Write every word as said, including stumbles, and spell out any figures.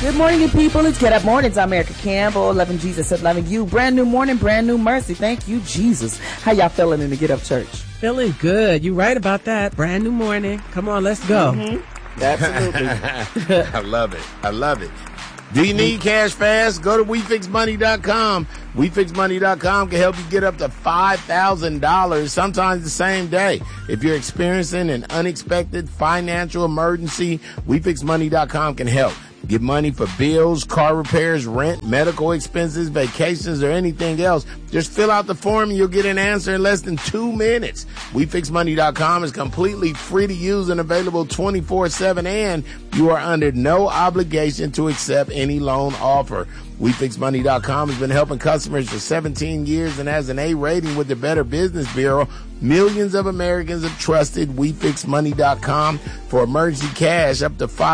Good morning, you people. It's Get Up Mornings. I'm Erica Campbell. Loving Jesus and loving you. Brand new morning, brand new mercy. Thank you, Jesus. How y'all feeling in the Get Up Church? Feeling good. You right about that. Brand new morning. Come on, let's go. Mm-hmm. Absolutely. I love it. I love it. Do you need cash fast? Go to we fix money dot com. we fix money dot com can help you get up to five thousand dollars, sometimes the same day. If you're experiencing an unexpected financial emergency, we fix money dot com can help. Get money for bills, car repairs, rent, medical expenses, vacations, or anything else. Just fill out the form and you'll get an answer in less than two minutes. we fix money dot com is completely free to use and available twenty-four seven, and you are under no obligation to accept any loan offer. we fix money dot com has been helping customers for seventeen years and has an A rating with the Better Business Bureau. Millions of Americans have trusted we fix money dot com for emergency cash up to five